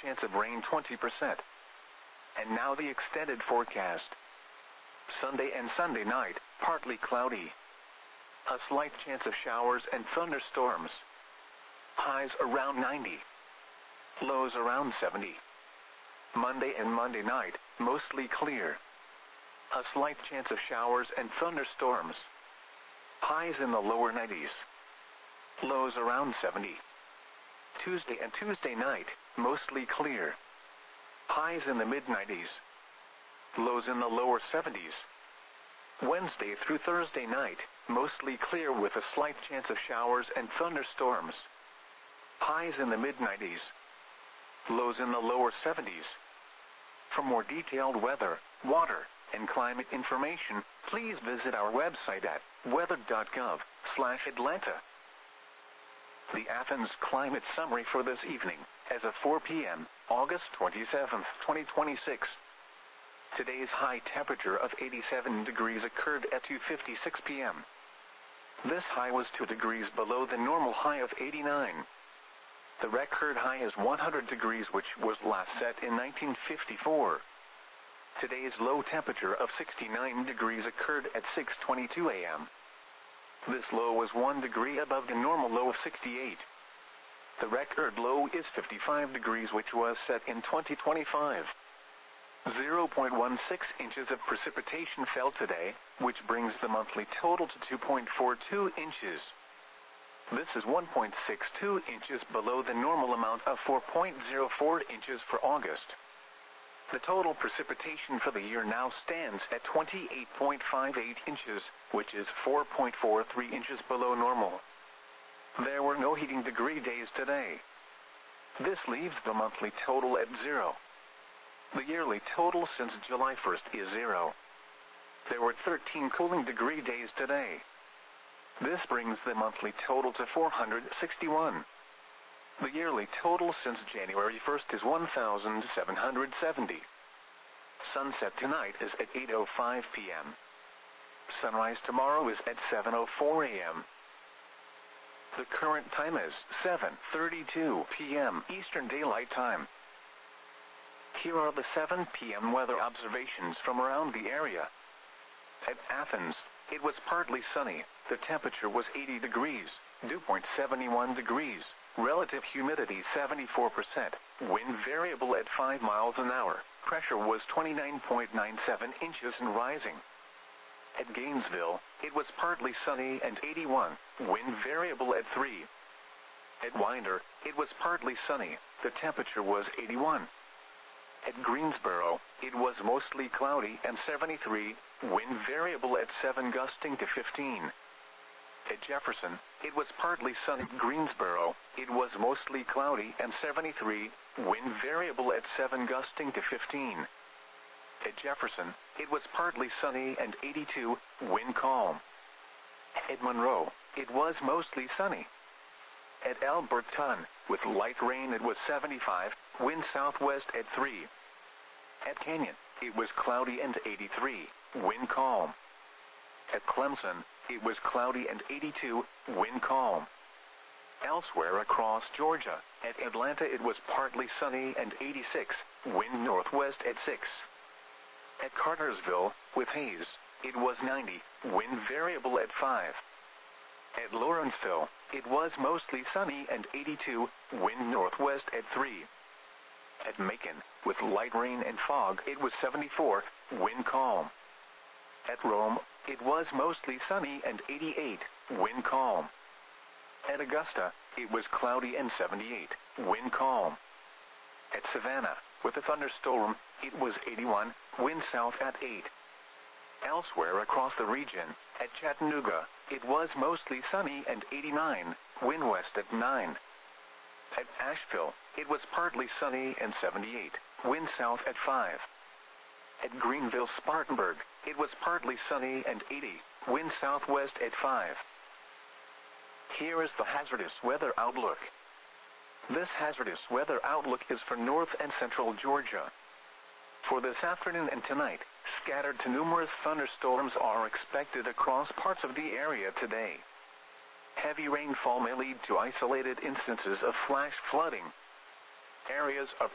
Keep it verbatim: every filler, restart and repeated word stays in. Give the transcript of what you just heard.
chance of rain twenty percent. And now the extended forecast. Sunday and Sunday night, partly cloudy. A slight chance of showers and thunderstorms. Highs around ninety. Lows around seventy. Monday and Monday night, mostly clear. A slight chance of showers and thunderstorms. Highs in the lower nineties. Lows around seventy. Tuesday and Tuesday night, mostly clear. Highs in the mid nineties. Lows in the lower seventies. Wednesday through Thursday night, mostly clear with a slight chance of showers and thunderstorms. Highs in the mid nineties. Lows in the lower seventies. For more detailed weather, water, and climate information, please visit our website at weather dot gov slash Atlanta. The Athens Climate Summary for this evening, as of four p m, August twenty-seventh, twenty twenty-six. Today's high temperature of eighty-seven degrees occurred at two fifty-six p m This high was two degrees below the normal high of eighty-nine. The record high is one hundred degrees, which was last set in nineteen fifty-four. Today's low temperature of sixty-nine degrees occurred at six twenty-two a m This low was one degree above the normal low of sixty-eight. The record low is fifty-five degrees, which was set in twenty twenty-five. zero point one six inches of precipitation fell today, which brings the monthly total to two point four two inches. This is one point six two inches below the normal amount of four point zero four inches for August. The total precipitation for the year now stands at twenty-eight point five eight inches, which is four point four three inches below normal. There were no heating degree days today. This leaves the monthly total at zero. The yearly total since July first is zero. There were thirteen cooling degree days today. This brings the monthly total to four hundred sixty-one. The yearly total since January first is one thousand seven hundred seventy. Sunset tonight is at eight oh five p m Sunrise tomorrow is at seven oh four a m The current time is seven thirty-two p m Eastern Daylight Time. Here are the seven p m weather observations from around the area. At Athens, it was partly sunny. The temperature was eighty degrees, dew point seventy-one degrees, relative humidity seventy-four percent, wind variable at five miles an hour, pressure was twenty-nine point nine seven inches and rising. At Gainesville, it was partly sunny and eighty-one, wind variable at three. At Winder, it was partly sunny, the temperature was eighty-one. At Greensboro, it was mostly cloudy and seventy-three, wind variable at seven gusting to fifteen. At Jefferson, it was partly sunny. At Greensboro, it was mostly cloudy and seventy-three, wind variable at seven gusting to fifteen. At Jefferson, it was partly sunny and eighty-two, wind calm. At Monroe, it was mostly sunny. At Alberton, with light rain, it was seventy-five, wind southwest at three. At Canyon, it was cloudy and eighty-three, wind calm. At Clemson, it was cloudy and eighty-two, wind calm. Elsewhere across Georgia, at Atlanta it was partly sunny and eighty-six, wind northwest at six. At Cartersville, with haze, it was ninety, wind variable at five. At Lawrenceville, it was mostly sunny and eighty-two, wind northwest at three. At Macon, with light rain and fog, it was seventy-four, wind calm. At Rome, it was mostly sunny and eighty-eight, wind calm. At Augusta, it was cloudy and seventy-eight, wind calm. At Savannah, with a thunderstorm, it was eighty-one, wind south at eight. Elsewhere across the region, at Chattanooga, it was mostly sunny and eighty-nine, wind west at nine. At Asheville, it was partly sunny and seventy-eight, wind south at five. At Greenville-Spartanburg, it was partly sunny and eighty, wind southwest at five. Here is the hazardous weather outlook. This hazardous weather outlook is for north and central Georgia. For this afternoon and tonight, scattered to numerous thunderstorms are expected across parts of the area today. Heavy rainfall may lead to isolated instances of flash flooding. Areas of